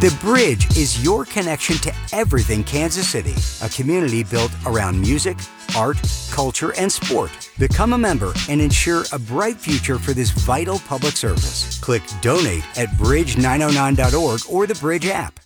The Bridge is your connection to everything Kansas City, a community built around music, art, culture, and sport. Become a member and ensure a bright future for this vital public service. Click Donate at bridge909.org or the Bridge app.